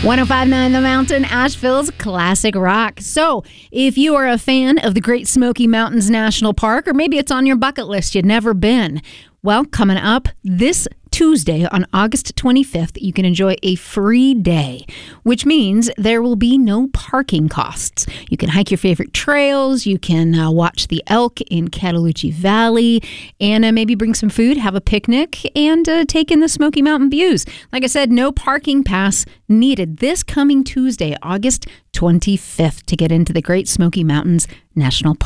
105.9 The Mountain, Asheville's classic rock. So, if you are a fan of the Great Smoky Mountains National Park, or maybe it's on your bucket list, you've never been, well, coming up this Tuesday on August 25th, you can enjoy a free day, which means there will be no parking costs. You can hike your favorite trails, you can watch the elk in Cataloochee Valley, and maybe bring some food, have a picnic, and take in the Smoky Mountain views. Like I said, no parking pass needed this coming Tuesday, August 25th, to get into the Great Smoky Mountains National Park.